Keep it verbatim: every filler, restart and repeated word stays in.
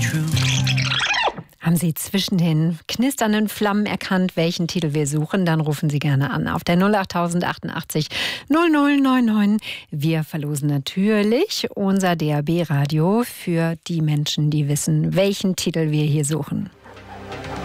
Haben Sie zwischen den knisternden Flammen erkannt, welchen Titel wir suchen? Dann rufen Sie gerne an auf der null acht achtundachtzig null null neun neun. Wir verlosen natürlich unser D A B-Radio für die Menschen, die wissen, welchen Titel wir hier suchen.